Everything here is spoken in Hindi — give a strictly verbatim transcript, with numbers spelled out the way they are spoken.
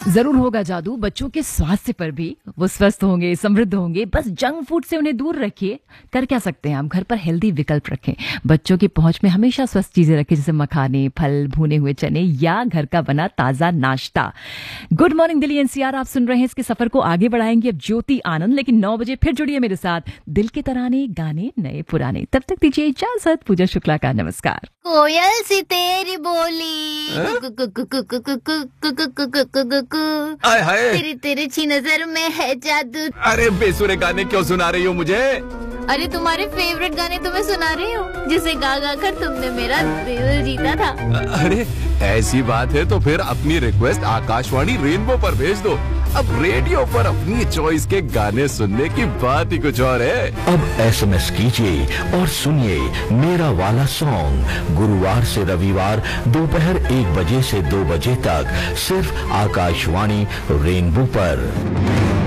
जरूर होगा जादू बच्चों के स्वास्थ्य पर भी। वो स्वस्थ होंगे, समृद्ध होंगे। बस जंक फूड से उन्हें दूर रखिए। कर क्या सकते हैं हम? घर पर हेल्दी विकल्प रखें। बच्चों की पहुंच में हमेशा स्वस्थ चीजें रखें, जैसे मखाने, फल, भुने हुए चने या घर का बना ताजा नाश्ता। गुड मॉर्निंग दिल्ली एनसीआर आप सुन रहे हैं। इसके सफर को आगे बढ़ाएंगे अब ज्योति आनंद, लेकिन नौ बजे फिर जुड़िए मेरे साथ। दिल के तराने, गाने नए पुराने। तब तक दीजिए इजाजत। पूजा शुक्ला का नमस्कार। कोयल सी तेरी बोली, आय हाय, तेरी तिरछी नजर में है जादू। अरे बेसुरे गाने क्यों सुना रही हो मुझे? अरे तुम्हारे फेवरेट गाने तुम्हें सुना रही हूँ, जिसे गा गा कर तुमने मेरा दिल जीता था। अरे ऐसी बात है तो फिर अपनी रिक्वेस्ट आकाशवाणी रेनबो पर भेज दो। अब रेडियो पर अपनी चॉइस के गाने सुनने की बात ही कुछ और है। अब एसएमएस कीजिए और सुनिए मेरा वाला सॉन्ग गुरुवार से रविवार दोपहर एक बजे से दो बजे तक सिर्फ आकाशवाणी रेनबो पर।